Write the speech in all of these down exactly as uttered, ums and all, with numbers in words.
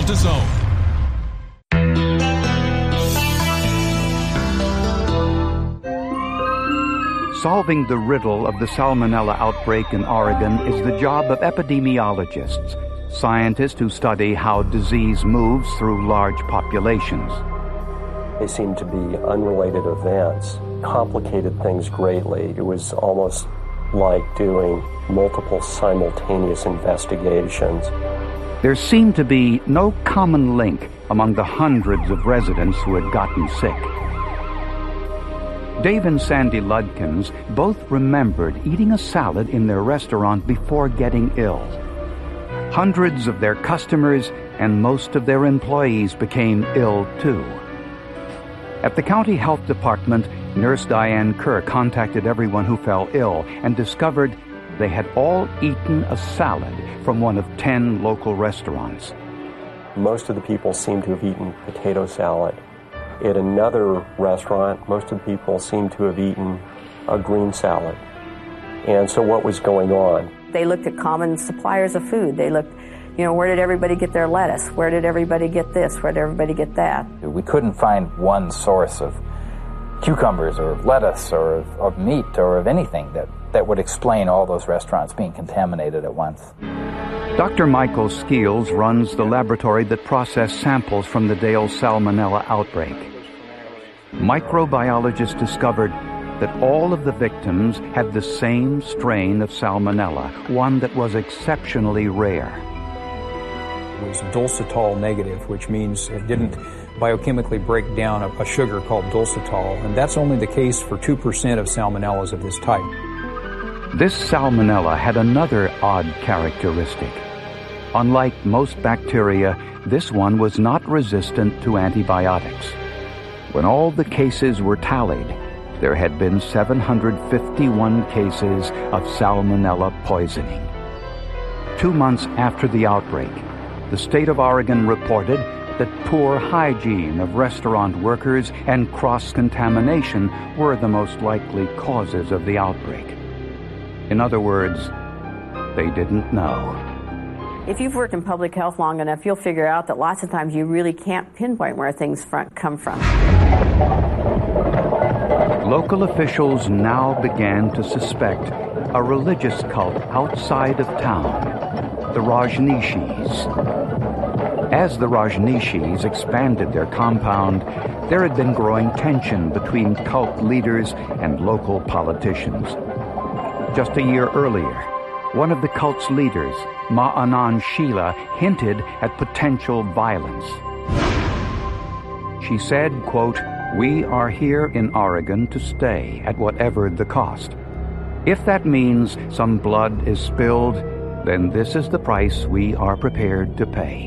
Delta Zone. Solving the riddle of the salmonella outbreak in Oregon is the job of epidemiologists, scientists who study how disease moves through large populations. They seemed to be unrelated events, complicated things greatly. It was almost like doing multiple simultaneous investigations. There seemed to be no common link among the hundreds of residents who had gotten sick. Dave and Sandy Ludkins both remembered eating a salad in their restaurant before getting ill. Hundreds of their customers and most of their employees became ill too. At the county health department, Nurse Diane Kerr contacted everyone who fell ill and discovered they had all eaten a salad from one of ten local restaurants. Most of the people seemed to have eaten potato salad. At another restaurant, most of the people seemed to have eaten a green salad. And so what was going on? They looked at common suppliers of food. They looked, you know, where did everybody get their lettuce? Where did everybody get this? Where did everybody get that? We couldn't find one source of cucumbers or of lettuce or of, of meat or of anything that, that would explain all those restaurants being contaminated at once. Doctor Michael Skeels runs the laboratory that processed samples from the Dale salmonella outbreak. Microbiologists discovered that all of the victims had the same strain of salmonella, one that was exceptionally rare. It was dulcitol negative, which means it didn't biochemically break down a, a sugar called dulcitol, and that's only the case for two percent of salmonellas of this type. This salmonella had another odd characteristic. Unlike most bacteria, this one was not resistant to antibiotics. When all the cases were tallied, there had been seven hundred fifty-one cases of salmonella poisoning. Two months after the outbreak, the state of Oregon reported that poor hygiene of restaurant workers and cross-contamination were the most likely causes of the outbreak. In other words, they didn't know. If you've worked in public health long enough, you'll figure out that lots of times you really can't pinpoint where things front come from. Local officials now began to suspect a religious cult outside of town, the Rajneeshis. As the Rajneeshis expanded their compound, there had been growing tension between cult leaders and local politicians. Just a year earlier, one of the cult's leaders, Ma-Anand Sheila, hinted at potential violence. She said, quote, "We are here in Oregon to stay at whatever the cost. If that means some blood is spilled, then this is the price we are prepared to pay."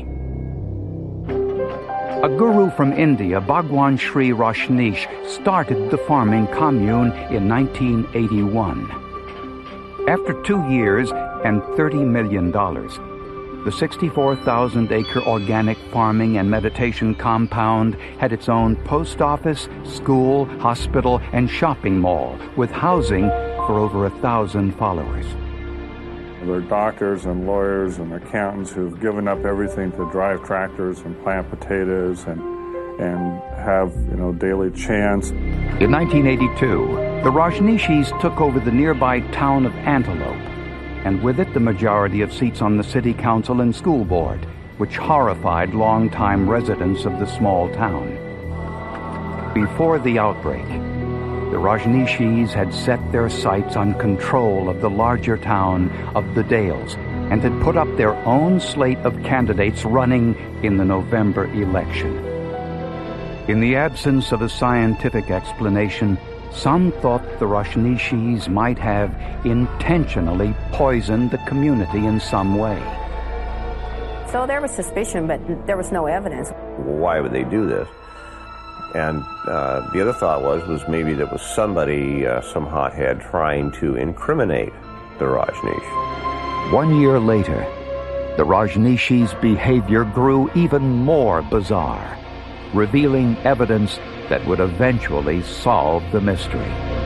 A guru from India, Bhagwan Sri Rajneesh, started the farming commune in nineteen eighty-one. After two years and thirty million dollars, the sixty-four thousand acre organic farming and meditation compound had its own post office, school, hospital, and shopping mall, with housing for over a thousand followers. There are doctors and lawyers and accountants who've given up everything to drive tractors and plant potatoes and and have, you know, daily chants. In nineteen eighty-two, the Rajneeshis took over the nearby town of Antelope, and with it the majority of seats on the city council and school board, which horrified longtime residents of the small town. Before the outbreak, the Rajneeshis had set their sights on control of the larger town of the Dales and had put up their own slate of candidates running in the November election. In the absence of a scientific explanation, some thought the Rajneeshis might have intentionally poisoned the community in some way. So there was suspicion, but there was no evidence. Why would they do this? And uh, the other thought was, was maybe there was somebody, uh, some hothead, trying to incriminate the Rajneesh. One year later, the Rajneeshis' behavior grew even more bizarre, revealing evidence that would eventually solve the mystery.